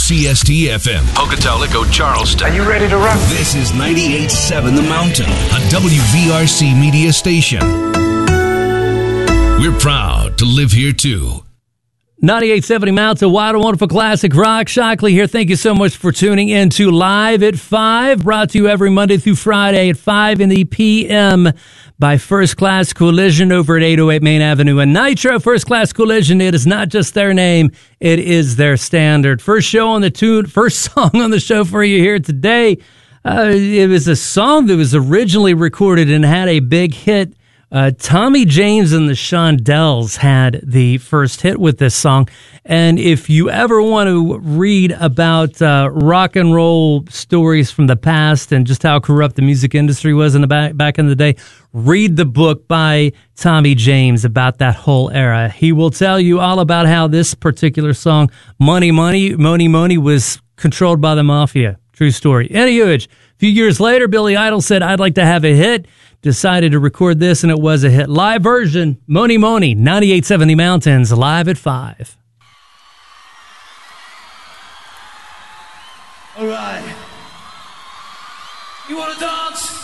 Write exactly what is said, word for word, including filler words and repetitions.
C S T F M, Pocatello, Charleston. Are you ready to rock? This is ninety-eight point seven The Mountain, a W V R C media station. We're proud to live here, too. ninety-eight point seven Mountain, Wild and Wonderful Classic Rock. Shockley here. Thank you so much for tuning in to Live at five, brought to you every Monday through Friday at five in the p m by First Class Collision over at eight oh eight Main Avenue in Nitro. First Class Collision, it is not just their name, it is their standard. First show on the tune, first song on the show for you here today. Uh, it was a song that was originally recorded and had a big hit. Uh, Tommy James and the Shondells had the first hit with this song. And if you ever want to read about uh, rock and roll stories from the past and just how corrupt the music industry was in the back, back in the day, read the book by Tommy James about that whole era. He will tell you all about how this particular song, Money, Money, Money, Money, was controlled by the mafia. True story. Anyway, a few years later, Billy Idol said, I'd like to have a hit. Decided to record this, and it was a hit. Live version, Money Money, ninety-eight point seven The Mountains, live at five. All right. You want to dance?